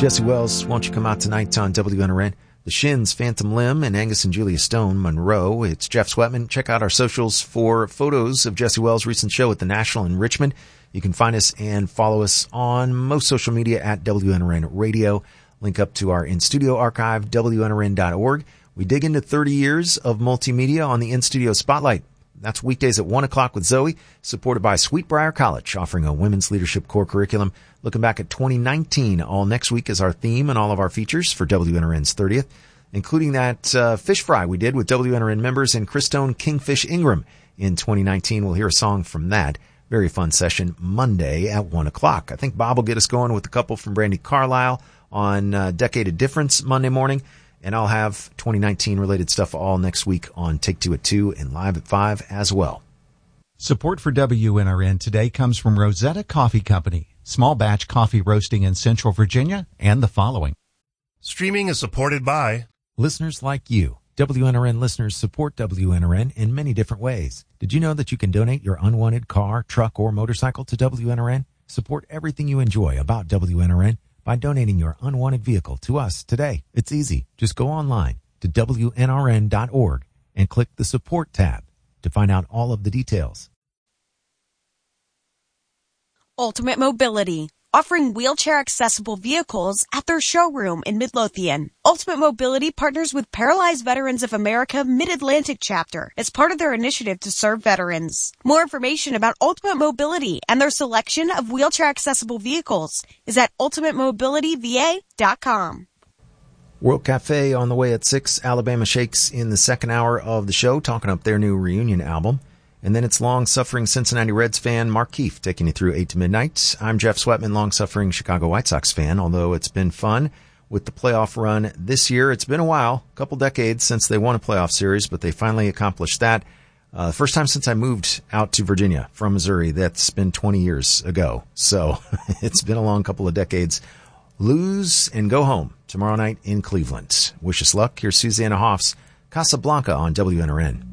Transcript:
Jesse Wells, Won't You Come Out Tonight on WNRN. The Shins, Phantom Limb, and Angus and Julia Stone, Monroe. It's Jeff Sweatman. Check out our socials for photos of Jesse Wells' recent show at the National in Richmond. You can find us and follow us on most social media at WNRN Radio. Link up to our in-studio archive, WNRN.org. We dig into 30 years of multimedia on the In-Studio Spotlight. That's weekdays at 1 o'clock with Zoe, supported by Sweetbriar College, offering a women's leadership core curriculum. Looking back at 2019, all next week is our theme and all of our features for WNRN's 30th, including that fish fry we did with WNRN members and Christone Kingfish Ingram in 2019. We'll hear a song from that. Very fun session Monday at 1 o'clock. I think Bob will get us going with a couple from Brandi Carlile on Decade of Difference Monday morning. And I'll have 2019 related stuff all next week on Take Two at 2 and Live at 5 as well. Support for WNRN today comes from Rosetta Coffee Company, small batch coffee roasting in Central Virginia, and the following. Streaming is supported by listeners like you. WNRN listeners support WNRN in many different ways. Did you know that you can donate your unwanted car, truck, or motorcycle to WNRN? Support everything you enjoy about WNRN by donating your unwanted vehicle to us today. It's easy. Just go online to WNRN.org and click the support tab to find out all of the details. Ultimate Mobility, offering wheelchair-accessible vehicles at their showroom in Midlothian. Ultimate Mobility partners with Paralyzed Veterans of America Mid-Atlantic Chapter as part of their initiative to serve veterans. More information about Ultimate Mobility and their selection of wheelchair-accessible vehicles is at ultimatemobilityva.com. World Cafe on the way at 6. Alabama Shakes in the second hour of the show, talking up their new reunion album. And then it's long-suffering Cincinnati Reds fan Mark Keefe taking you through 8 to midnight. I'm Jeff Sweatman, long-suffering Chicago White Sox fan, although it's been fun with the playoff run this year. It's been a while, a couple decades since they won a playoff series, but they finally accomplished that. First time since I moved out to Virginia from Missouri. That's been 20 years ago. So it's been a long couple of decades. Lose and go home tomorrow night in Cleveland. Wish us luck. Here's Susanna Hoffs, Casablanca on WNRN.